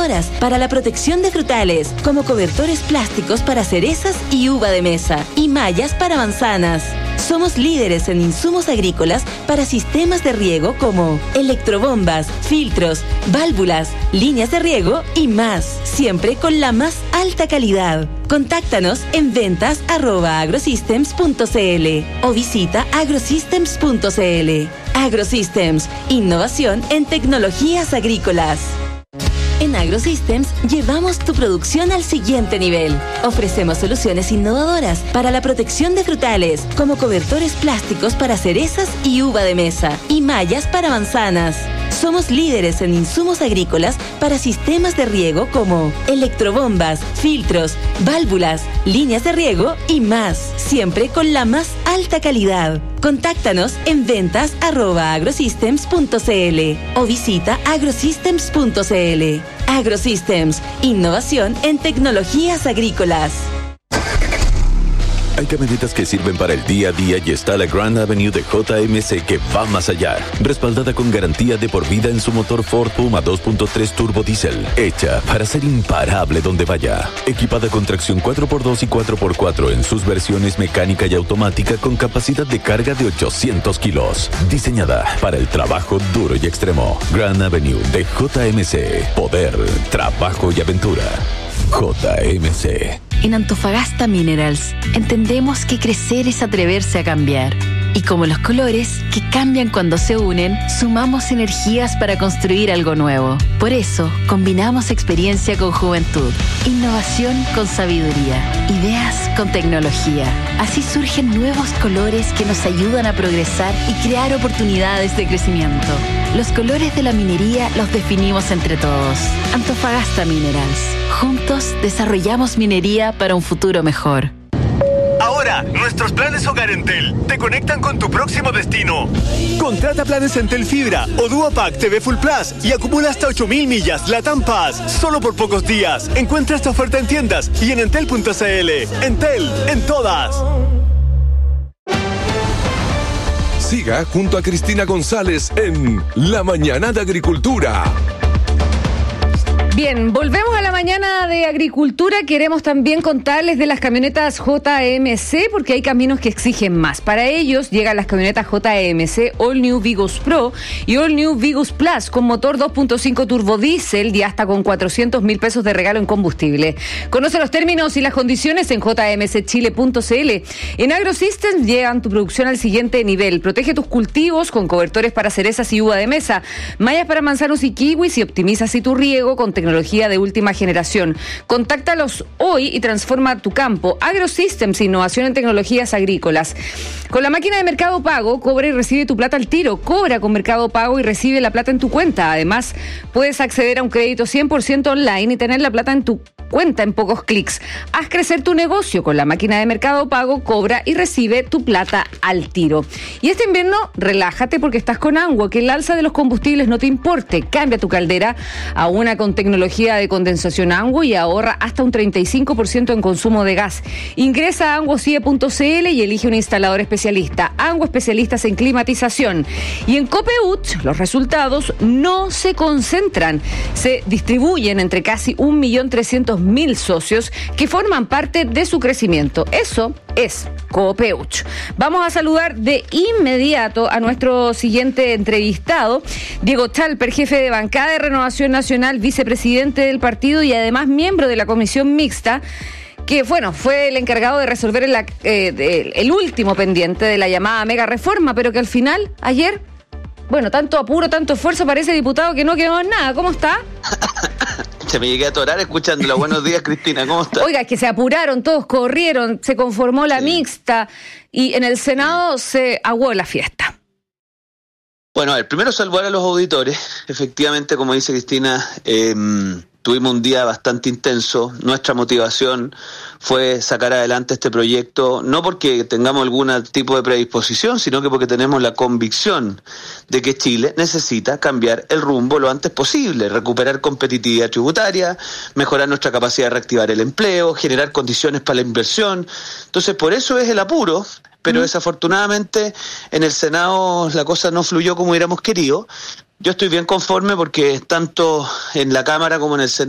innovadoras para la protección de frutales, como cobertores plásticos para cerezas y uva de mesa, y mallas para manzanas. Somos líderes en insumos agrícolas para sistemas de riego como electrobombas, filtros, válvulas, líneas de riego y más, siempre con la más alta calidad. Contáctanos en ventas@agrosystems.cl o visita agrosystems.cl. AgroSystems, innovación en tecnologías agrícolas. En AgroSystems llevamos tu producción al siguiente nivel. Ofrecemos soluciones innovadoras para la protección de frutales, como cobertores plásticos para cerezas y uva de mesa, y mallas para manzanas. Somos líderes en insumos agrícolas para sistemas de riego como electrobombas, filtros, válvulas, líneas de riego y más, siempre con la más alta calidad. Contáctanos en ventas@agrosystems.cl o visita agrosystems.cl. AgroSystems, innovación en tecnologías agrícolas. Hay camionetas que sirven para el día a día y está la Grand Avenue de JMC que va más allá. Respaldada con garantía de por vida en su motor Ford Puma 2.3 Turbo Diesel. Hecha para ser imparable donde vaya. Equipada con tracción 4x2 y 4x4 en sus versiones mecánica y automática con capacidad de carga de 800 kilos. Diseñada para el trabajo duro y extremo. Grand Avenue de JMC. Poder, trabajo y aventura. JMC. En Antofagasta Minerals entendemos que crecer es atreverse a cambiar. Y como los colores, que cambian cuando se unen, sumamos energías para construir algo nuevo. Por eso, combinamos experiencia con juventud, innovación con sabiduría, ideas con tecnología. Así surgen nuevos colores que nos ayudan a progresar y crear oportunidades de crecimiento. Los colores de la minería los definimos entre todos. Antofagasta Minerals. Juntos desarrollamos minería para un futuro mejor. Ahora, nuestros planes Hogar Entel te conectan con tu próximo destino. Contrata planes Entel Fibra o Duopack TV Full Plus y acumula hasta 8.000 millas Latam Pass solo por pocos días. Encuentra esta oferta en tiendas y en entel.cl. Entel, en todas. Siga junto a Cristina González en La Mañana de Agricultura. Bien, volvemos a la mañana de agricultura. Queremos también contarles de las camionetas JMC porque hay caminos que exigen más. Para ellos llegan las camionetas JMC All New Vigus Pro y All New Vigus Plus con motor 2.5 turbo diésel y hasta con 400.000 pesos de regalo en combustible. Conoce los términos y las condiciones en jmschile.cl. En AgroSystems llegan tu producción al siguiente nivel. Protege tus cultivos con cobertores para cerezas y uva de mesa, mallas para manzanos y kiwis y optimiza así tu riego con tecnología de última generación. Contáctalos hoy y transforma tu campo. AgroSystems, innovación en tecnologías agrícolas. Con la máquina de Mercado Pago, cobra y recibe tu plata al tiro. Cobra con Mercado Pago y recibe la plata en tu cuenta. Además, puedes acceder a un crédito 100% online y tener la plata en tu cuenta en pocos clics. Haz crecer tu negocio con la máquina de Mercado Pago, cobra y recibe tu plata al tiro. Y este invierno, relájate porque estás con Anguo, que el alza de los combustibles no te importe. Cambia tu caldera a una con tecnología de condensación Anguo y ahorra hasta un 35% en consumo de gas. Ingresa a anguocie.cl y elige un instalador especialista. Anguo, especialistas en climatización. Y en Copeuch, los resultados no se concentran. Se distribuyen entre casi 1.300.000 socios que forman parte de su crecimiento. Eso es Copeuch. Vamos a saludar de inmediato a nuestro siguiente entrevistado, Diego Chalper, jefe de bancada de Renovación Nacional, vicepresidente del partido y además miembro de la comisión mixta, que bueno, fue el encargado de resolver el último pendiente de la llamada mega reforma, pero que al final, ayer, bueno, tanto apuro, tanto esfuerzo, parece, diputado, que no quedó en nada. ¿Cómo está? Se me llegué a atorar escuchándola. Buenos días, Cristina, ¿cómo estás? Oiga, es que se apuraron, todos corrieron, se conformó la mixta y en el Senado se aguó la fiesta. Bueno, a ver, primero saludar a los auditores. Efectivamente, como dice Cristina, tuvimos un día bastante intenso. Nuestra motivación fue sacar adelante este proyecto, no porque tengamos algún tipo de predisposición, sino que porque tenemos la convicción de que Chile necesita cambiar el rumbo lo antes posible, recuperar competitividad tributaria, mejorar nuestra capacidad de reactivar el empleo, generar condiciones para la inversión. Entonces, por eso es el apuro. Pero desafortunadamente en el Senado la cosa no fluyó como hubiéramos querido. Yo estoy bien conforme porque tanto en la Cámara como en el Senado